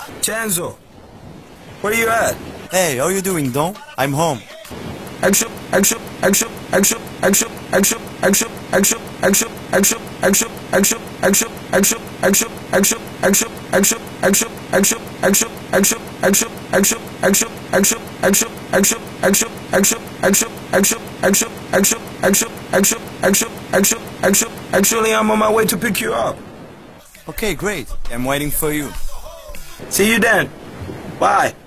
Chanzo, where you at? Hey, how you doing, Don? I'm home. Actually, I'm on my way to pick you up. Okay, great. I'm waiting for you. See you then. Bye.